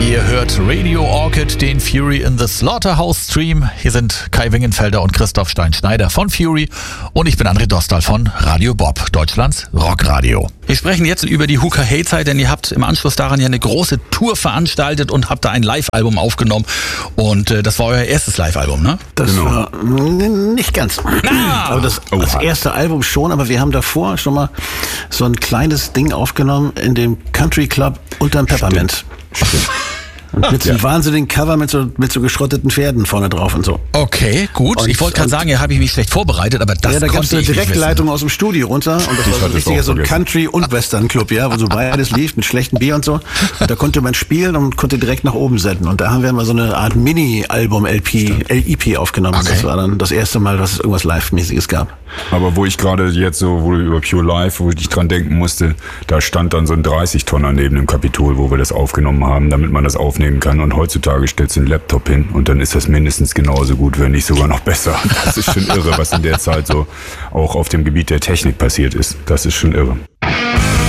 Ihr hört Radio Orchid, den Fury in the Slaughterhouse Stream. Hier sind Kai Wingenfelder und Christoph Stein-Schneider von Fury und ich bin André Dostal von Radio Bob, Deutschlands Rockradio. Wir sprechen jetzt über die Hooker Hey-Zeit, denn ihr habt im Anschluss daran ja eine große Tour veranstaltet und habt da ein Live-Album aufgenommen und das war euer erstes Live-Album, ne? Das war nicht ganz. Aber das erste Album schon, aber wir haben davor schon mal so ein kleines Ding aufgenommen in dem Country Club unterm Peppermint. Stimmt. Und mit so einem wahnsinnigen Cover mit so geschrotteten Pferden vorne drauf und so. Okay, gut. Und, ich wollte gerade sagen, ja, habe ich mich schlecht vorbereitet, aber das da gab es eine Direktleitung aus dem Studio runter und das war so ein richtiger so Country- und Western-Club, ja, wo so beides lief mit schlechtem Bier und so. Und da konnte man spielen und konnte direkt nach oben senden. Und da haben wir mal so eine Art Mini-Album-EP aufgenommen. Okay. Das war dann das erste Mal, dass es irgendwas Live-mäßiges gab. Aber wo ich gerade jetzt so, wo du über Pure Life, wo ich dran denken musste, da stand dann so ein 30-Tonner neben dem Kapitol, wo wir das aufgenommen haben, damit man das aufnehmen kann. Und heutzutage stellst du einen Laptop hin und dann ist das mindestens genauso gut, wenn nicht sogar noch besser. Das ist schon irre, was in der Zeit so auch auf dem Gebiet der Technik passiert ist. Das ist schon irre.